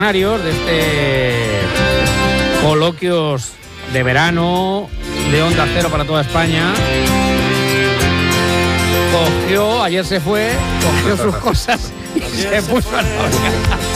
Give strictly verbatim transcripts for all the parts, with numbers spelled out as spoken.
De este coloquios de verano de Onda Cero para toda España. Cogió, ayer se fue, cogió sus cosas y se puso a navegar.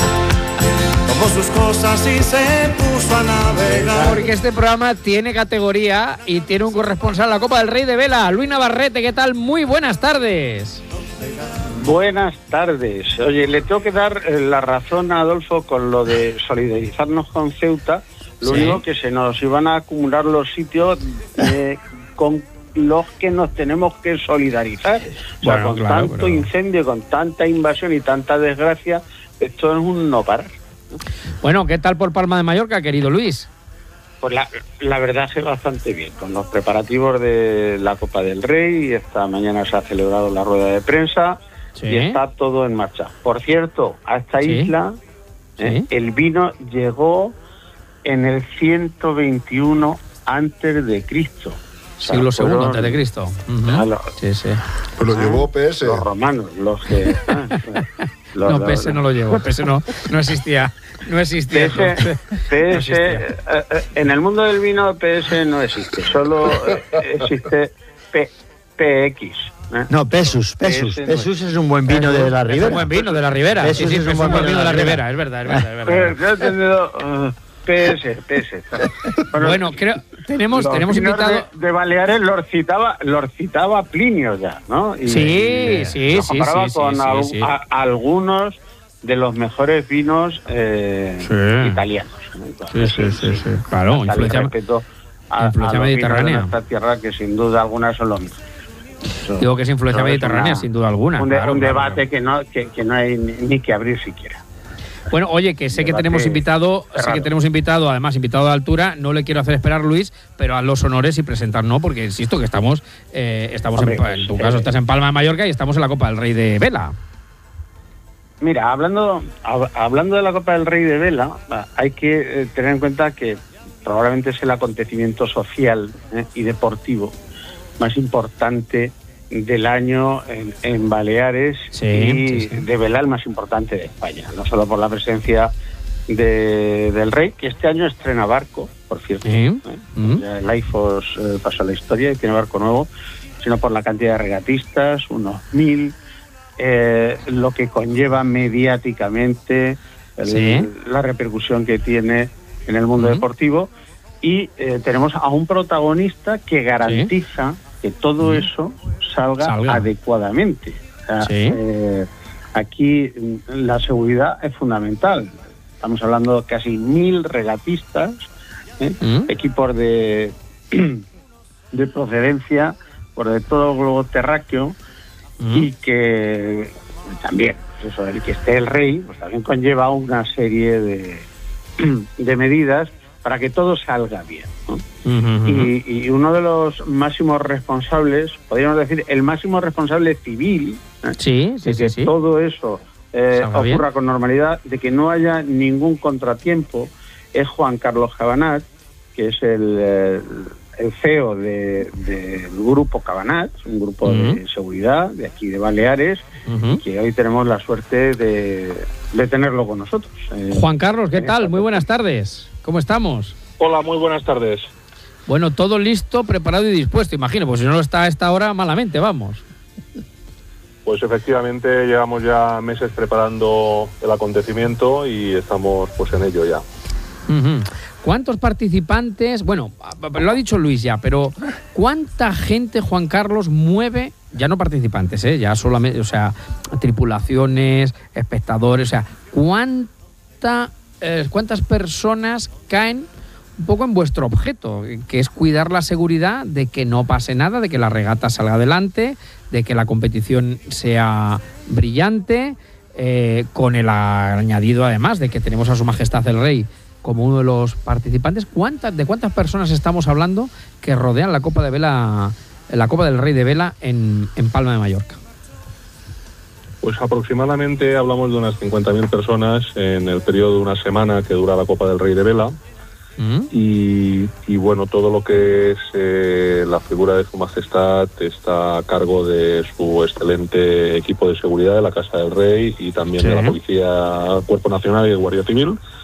Tomó sus cosas y se puso a navegar. Porque este programa tiene categoría y tiene un corresponsal a la Copa del Rey de Vela. Luis Navarrete, ¿qué tal? Muy buenas tardes. Buenas tardes. Oye, le tengo que dar la razón a Adolfo con lo de solidarizarnos con Ceuta. Lo sí. único que se nos iban a acumular los sitios eh, con los que nos tenemos que solidarizar. O sea, bueno, con claro, tanto pero... incendio, con tanta invasión y tanta desgracia, esto es un no parar. Bueno, ¿qué tal por Palma de Mallorca, querido Luis? Pues la, la verdad es que bastante bien, con los preparativos de la Copa del Rey. Esta mañana se ha celebrado la rueda de prensa. Sí. Y está todo en marcha. Por cierto, a esta ¿Sí? isla eh, ¿Sí? el vino llegó en el ciento veintiuno antes de Cristo. O sea, siglo segundo antes de Cristo. Uh-huh. Los, sí, sí. Pues lo llevó P S. Los romanos, los que... ah, los, no, P S no lo llevó. P S no, no existía. No existía. P S, P S no existía. Eh, en el mundo del vino P S no existe. Solo eh, existe P, PX. ¿Eh? No, Pesus, Pesus. Pesus es un buen vino de la Ribera. Es un buen vino de la Ribera. Pesus sí, sí, es un buen vino de la, la Ribera. Es verdad, es verdad. Es verdad. Pero he entendido uh, P S, P S. Bueno, bueno, creo tenemos tenemos invitado de, de Baleares los citaba los citaba Plinio ya, ¿no? Y, sí, y, sí, sí, comparaba sí, con sí, a, sí. A, a algunos de los mejores vinos eh, sí. italianos. Entonces, sí, sí, sí, sí, sí. Claro, influencia, a, influencia a mediterránea. De nuestra tierra, que sin duda algunas son los mismos. Eso, Digo que es influencia mediterránea, una, sin duda alguna. Un, de, claro, un claro, debate claro. que no que, que no hay ni, ni que abrir siquiera. Bueno, oye, que sé que tenemos invitado, sé que tenemos invitado, además invitado de altura, no le quiero hacer esperar, Luis, pero a los honores y presentarnos, porque insisto que estamos, eh, estamos Hombre, en, en tu caso eh, estás en Palma de Mallorca y estamos en la Copa del Rey de Vela. Mira, hablando hablando de la Copa del Rey de Vela, hay que eh, tener en cuenta que probablemente es el acontecimiento social eh, y deportivo más importante del año en, en Baleares sí, y sí, sí. de Vela el más importante de España, no solo por la presencia de, del Rey, que este año estrena barco, por cierto, sí. ¿eh? Mm. Ya el IFOS eh, pasó a la historia y tiene barco nuevo, sino por la cantidad de regatistas, unos mil, eh, lo que conlleva mediáticamente el, sí. la repercusión que tiene en el mundo mm. deportivo, y eh, tenemos a un protagonista que garantiza sí. que todo mm. eso salga, salga. adecuadamente. O sea, sí. eh, aquí la seguridad es fundamental. Estamos hablando de casi mil regatistas, ¿eh? mm. equipos de, de procedencia por de todo el globo terráqueo, mm. y que también, pues eso, el que esté el Rey, pues también conlleva una serie de, de medidas para que todo salga bien, ¿no? Uh-huh. y, y uno de los máximos responsables, podríamos decir, el máximo responsable civil, ¿eh? sí, sí, de que sí, sí. todo eso eh, ocurra bien. Con normalidad, de que no haya ningún contratiempo, es Juan Carlos Cabanat, que es el, el, el C E O del de, de grupo Cabanat, un grupo uh-huh. de seguridad de aquí de Baleares, uh-huh. que hoy tenemos la suerte de, de tenerlo con nosotros. Eh, Juan Carlos, ¿qué tal? Muy buenas tardes. ¿Cómo estamos? Hola, muy buenas tardes. Bueno, todo listo, preparado y dispuesto, imagino, pues si no lo está a esta hora, malamente, vamos. Pues efectivamente llevamos ya meses preparando el acontecimiento y estamos pues en ello ya. Uh-huh. ¿Cuántos participantes? Bueno, lo ha dicho Luis ya, pero ¿cuánta gente, Juan Carlos, mueve, ya no participantes, eh, ya solamente, o sea, tripulaciones, espectadores, o sea, cuánta... ¿cuántas personas caen un poco en vuestro objeto, que es cuidar la seguridad de que no pase nada, de que la regata salga adelante, de que la competición sea brillante, eh, con el añadido además de que tenemos a Su Majestad el Rey como uno de los participantes? ¿Cuántas, ¿De cuántas personas estamos hablando que rodean la Copa de Vela, la Copa del Rey de Vela en, en Palma de Mallorca? Pues aproximadamente hablamos de unas cincuenta mil personas en el periodo de una semana que dura la Copa del Rey de Vela. Mm. Y, y bueno, todo lo que es eh, la figura de Su Majestad está a cargo de su excelente equipo de seguridad de la Casa del Rey y también sí. de la Policía, Cuerpo Nacional y de Guardia Civil.